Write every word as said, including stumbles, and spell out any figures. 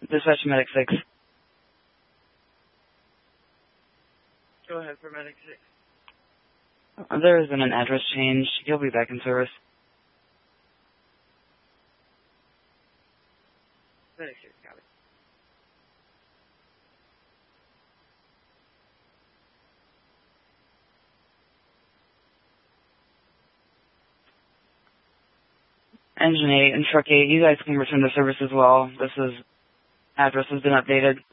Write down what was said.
Dispatch Medic six. Go ahead for Medic six. Uh, there has been an address change. He'll be back in service. Medic six, got it. Engine eight and Truck eight, you guys can return to service as well. This is, address has been updated.